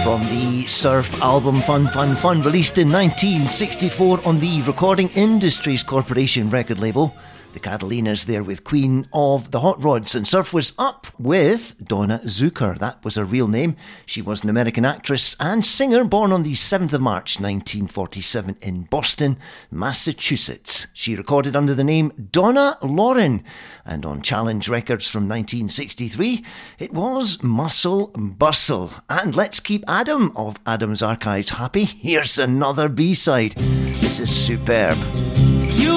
From the Surf album Fun Fun Fun, released in 1964 on the Recording Industries Corporation record label, the Catalinas there with Queen of the Hot Rods. And Surf was up with Donna Zucker. That was her real name. She was an American actress and singer born on the 7th of March 1947 in Boston, Massachusetts. She recorded under the name Donna Lauren, and on Challenge Records from 1963 it was Muscle Bustle. And let's keep Adam of Adam's Archives happy. Here's another B-side. This is superb.